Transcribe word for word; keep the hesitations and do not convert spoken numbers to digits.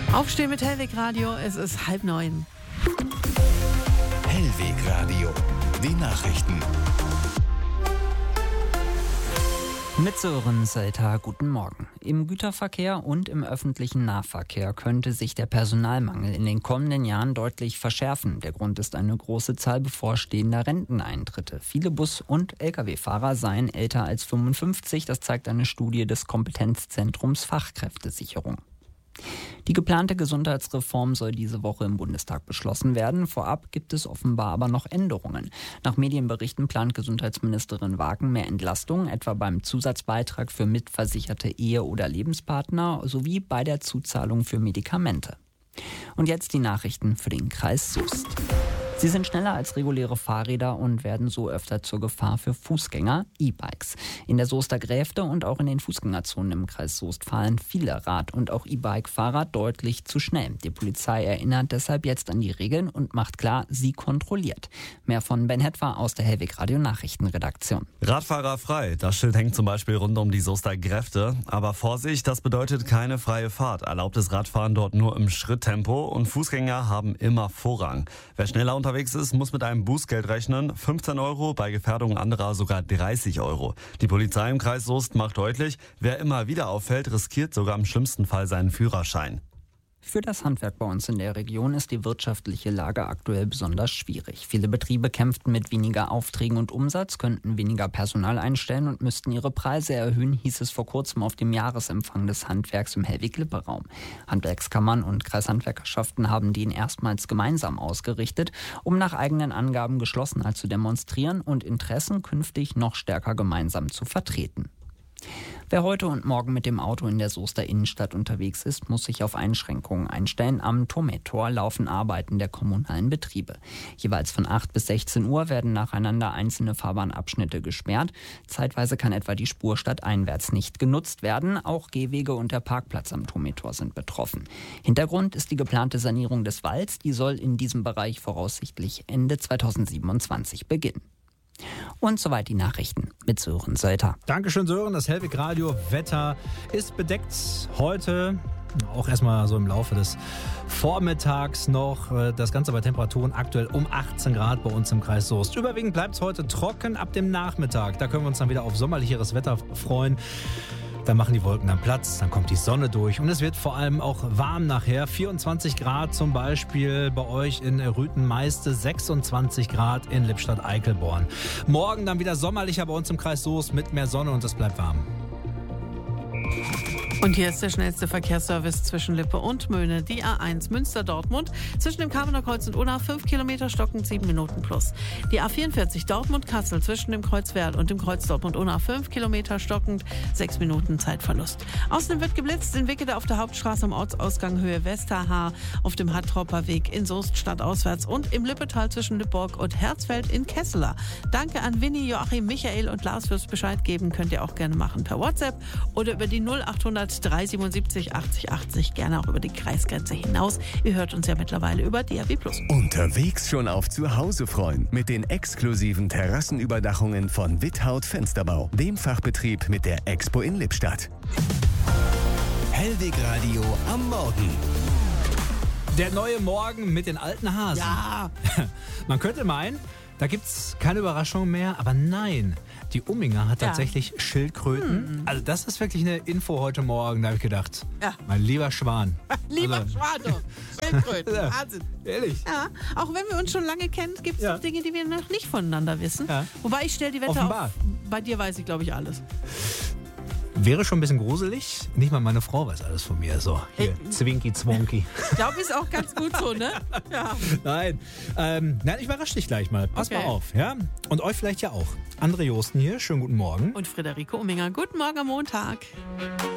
Aufstehen mit Hellweg Radio, es ist halb neun. Hellweg Radio, die Nachrichten. Mit Sören Selter, guten Morgen. Im Güterverkehr und im öffentlichen Nahverkehr könnte sich der Personalmangel in den kommenden Jahren deutlich verschärfen. Der Grund ist eine große Zahl bevorstehender Renteneintritte. Viele Bus- und L K W-Fahrer seien älter als fünfundfünfzig, das zeigt eine Studie des Kompetenzzentrums Fachkräftesicherung. Die geplante Gesundheitsreform soll diese Woche im Bundestag beschlossen werden. Vorab gibt es offenbar aber noch Änderungen. Nach Medienberichten plant Gesundheitsministerin Wagen mehr Entlastung, etwa beim Zusatzbeitrag für mitversicherte Ehe- oder Lebenspartner sowie bei der Zuzahlung für Medikamente. Und jetzt die Nachrichten für den Kreis Soest. Sie sind schneller als reguläre Fahrräder und werden so öfter zur Gefahr für Fußgänger, E-Bikes. In der Soester Gräfte und auch in den Fußgängerzonen im Kreis Soest fahren viele Rad- und auch E-Bike-Fahrer deutlich zu schnell. Die Polizei erinnert deshalb jetzt an die Regeln und macht klar, sie kontrolliert. Mehr von Ben Hetwa aus der Hellweg Radio Nachrichtenredaktion. Radfahrer frei, das Schild hängt zum Beispiel rund um die Soester Gräfte. Aber Vorsicht, das bedeutet keine freie Fahrt. Erlaubtes Radfahren dort nur im Schritttempo und Fußgänger haben immer Vorrang. Wer schneller unterwegs ist, muss mit einem Bußgeld rechnen. fünfzehn Euro, bei Gefährdung anderer sogar dreißig Euro. Die Polizei im Kreis Soest macht deutlich, wer immer wieder auffällt, riskiert sogar im schlimmsten Fall seinen Führerschein. Für das Handwerk bei uns in der Region ist die wirtschaftliche Lage aktuell besonders schwierig. Viele Betriebe kämpften mit weniger Aufträgen und Umsatz, könnten weniger Personal einstellen und müssten ihre Preise erhöhen, hieß es vor kurzem auf dem Jahresempfang des Handwerks im Hellweg-Lippe-Raum. Handwerkskammern und Kreishandwerkerschaften haben den erstmals gemeinsam ausgerichtet, um nach eigenen Angaben geschlossener zu demonstrieren und Interessen künftig noch stärker gemeinsam zu vertreten. Wer heute und morgen mit dem Auto in der Soester Innenstadt unterwegs ist, muss sich auf Einschränkungen einstellen. Am Tometor laufen Arbeiten der kommunalen Betriebe. Jeweils von acht bis sechzehn Uhr werden nacheinander einzelne Fahrbahnabschnitte gesperrt. Zeitweise kann etwa die Spur stadteinwärts nicht genutzt werden. Auch Gehwege und der Parkplatz am Tometor sind betroffen. Hintergrund ist die geplante Sanierung des Walls. Die soll in diesem Bereich voraussichtlich Ende zweitausendsiebenundzwanzig beginnen. Und soweit die Nachrichten mit Sören Selter. Dankeschön, Sören. Das Hellweg Radio Wetter ist bedeckt heute. Auch erstmal so im Laufe des Vormittags noch. Das Ganze bei Temperaturen aktuell um achtzehn Grad bei uns im Kreis Soest. Überwiegend bleibt es heute trocken ab dem Nachmittag. Da können wir uns dann wieder auf sommerlicheres Wetter freuen. Dann machen die Wolken dann Platz, dann kommt die Sonne durch und es wird vor allem auch warm nachher. vierundzwanzig Grad zum Beispiel bei euch in Rüthenmeiste, sechsundzwanzig Grad in Lippstadt-Eickelborn. Morgen dann wieder sommerlicher bei uns im Kreis Soest mit mehr Sonne und es bleibt warm. Und hier ist der schnellste Verkehrsservice zwischen Lippe und Möhne. Die A eins Münster-Dortmund zwischen dem Kamener Kreuz und Unna fünf Kilometer stockend sieben Minuten plus. Die A vierundvierzig Dortmund-Kassel zwischen dem Kreuz Werl und dem Kreuz Dortmund-Unna fünf Kilometer stockend sechs Minuten Zeitverlust. Außerdem wird geblitzt in Wickede auf der Hauptstraße am Ortsausgang Höhe Westerhaar, auf dem Hattropper Weg in Soest stadtauswärts und im Lippetal zwischen Lipborg und Herzfeld in Kesseler. Danke an Winnie, Joachim, Michael und Lars fürs Bescheid geben. Könnt ihr auch gerne machen per WhatsApp oder über die null achthundert drei siebenundsiebzig achtzig achtzig, gerne auch über die Kreisgrenze hinaus. Ihr hört uns ja mittlerweile über D A B plus. Unterwegs schon auf Zuhause freuen mit den exklusiven Terrassenüberdachungen von Withaut Fensterbau, dem Fachbetrieb mit der Expo in Lippstadt. Hellweg Radio am Morgen. Der neue Morgen mit den alten Hasen. Ja! Man könnte meinen, da gibt's keine Überraschung mehr, aber nein. Die Umminger hat Ja. tatsächlich Schildkröten. Hm. Also das ist wirklich eine Info heute Morgen, da habe ich gedacht. Ja. Mein lieber Schwan. Lieber Also- Schwano, Schildkröten, Ja. Wahnsinn. Ehrlich? Ja, auch wenn wir uns schon lange kennen, gibt es Ja. noch Dinge, die wir noch nicht voneinander wissen. Ja. Wobei ich stelle die Wette Offenbar. auf, bei dir weiß ich, glaube ich, alles. Wäre schon ein bisschen gruselig. Nicht mal meine Frau weiß alles von mir. So, hier, Äh, Zwinki, Zwonki. Ich glaube, ist auch ganz gut so, ne? Ja. Nein, ähm, nein, ich überrasche dich gleich mal. Pass Okay. mal auf, ja? Und euch vielleicht ja auch. André Josten hier, schönen guten Morgen. Und Friederike Umminger, guten Morgen am Montag.